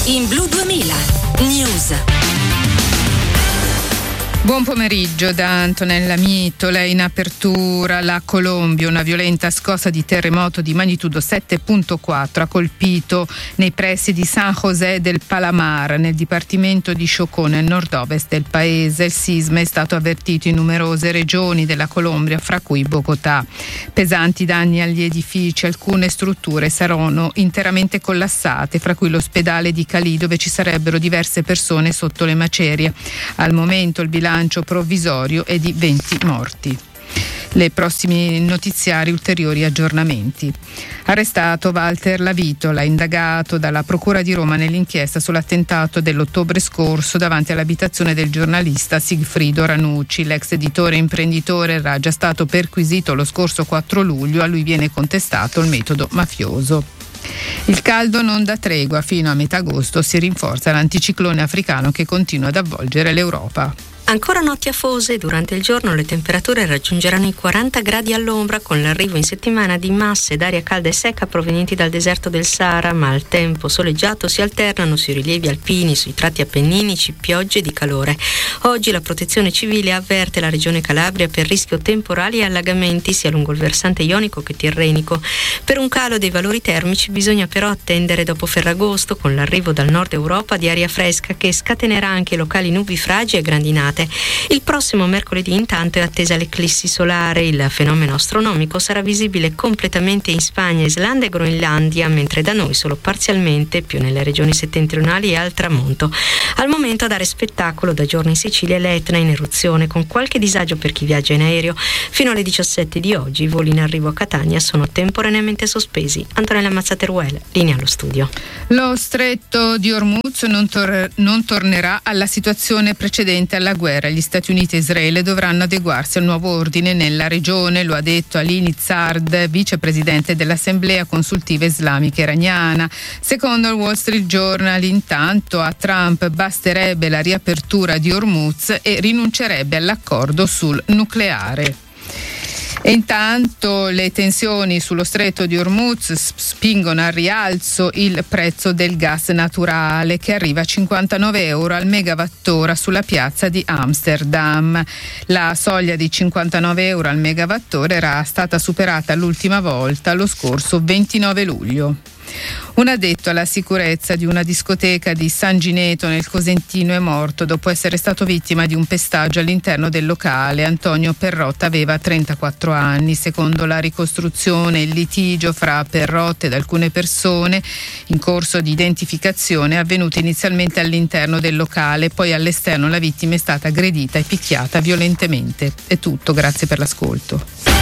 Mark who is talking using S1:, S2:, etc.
S1: In Blu 2000 News.
S2: Buon pomeriggio da Antonella Mittola. In apertura la Colombia, una violenta scossa di terremoto di magnitudo 7.4 ha colpito nei pressi di San José del Palamar, nel dipartimento di Chocó, nel nord-ovest del paese. Il sisma è stato avvertito in numerose regioni della Colombia, fra cui Bogotà. Pesanti danni agli edifici, alcune strutture saranno interamente collassate, fra cui l'ospedale di Cali, dove ci sarebbero diverse persone sotto le macerie. Al momento il bilancio provvisorio è di 20 morti. Le prossimi notiziari, ulteriori aggiornamenti. Arrestato Walter Lavitola, indagato dalla Procura di Roma nell'inchiesta sull'attentato dell'ottobre scorso davanti all'abitazione del giornalista Sigfrido Ranucci. L'ex editore e imprenditore era già stato perquisito lo scorso 4 luglio, a lui viene contestato il metodo mafioso. Il caldo non dà tregua, fino a metà agosto si rinforza l'anticiclone africano che continua ad avvolgere l'Europa.
S3: Ancora notti afose, durante il giorno le temperature raggiungeranno i 40 gradi all'ombra, con l'arrivo in settimana di masse d'aria calda e secca provenienti dal deserto del Sahara, ma al tempo soleggiato si alternano sui rilievi alpini, sui tratti appenninici, piogge di calore. Oggi la Protezione Civile avverte la regione Calabria per rischio temporali e allagamenti sia lungo il versante ionico che tirrenico. Per un calo dei valori termici bisogna però attendere dopo Ferragosto, con l'arrivo dal nord Europa di aria fresca che scatenerà anche locali nubifragi e grandinate. Il prossimo mercoledì intanto è attesa l'eclissi solare. Il fenomeno astronomico sarà visibile completamente in Spagna, Islanda e Groenlandia, mentre da noi solo parzialmente, più nelle regioni settentrionali e al tramonto. Al momento a dare spettacolo da giorni in Sicilia è l'Etna in eruzione, con qualche disagio per chi viaggia in aereo. Fino alle 17 di oggi i voli in arrivo a Catania sono temporaneamente sospesi. Antonella Mazzateruel, linea allo studio.
S2: Lo stretto di Hormuz non tornerà alla situazione precedente alla guerra. Gli Stati Uniti e Israele dovranno adeguarsi al nuovo ordine nella regione, lo ha detto Ali Nizard, vicepresidente dell'Assemblea Consultiva Islamica Iraniana. Secondo il Wall Street Journal, intanto a Trump basterebbe la riapertura di Hormuz e rinuncerebbe all'accordo sul nucleare. E intanto le tensioni sullo stretto di Hormuz spingono al rialzo il prezzo del gas naturale, che arriva a 59 euro al megawattora sulla piazza di Amsterdam. La soglia di 59 euro al megawattora era stata superata l'ultima volta lo scorso 29 luglio. Un addetto alla sicurezza di una discoteca di San Gineto nel Cosentino è morto dopo essere stato vittima di un pestaggio all'interno del locale. Antonio Perrotta aveva 34 anni. Secondo la ricostruzione, il litigio fra Perrotta ed alcune persone in corso di identificazione è avvenuto inizialmente all'interno del locale, poi all'esterno la vittima è stata aggredita e picchiata violentemente. È tutto, grazie per l'ascolto.